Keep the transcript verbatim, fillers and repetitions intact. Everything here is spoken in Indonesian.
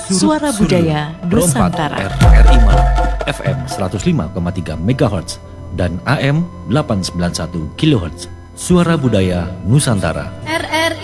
Suara Budaya Nusantara. R I Malang F M seratus lima koma tiga megahertz dan A M delapan ratus sembilan puluh satu kilohertz. Suara Budaya Nusantara. R R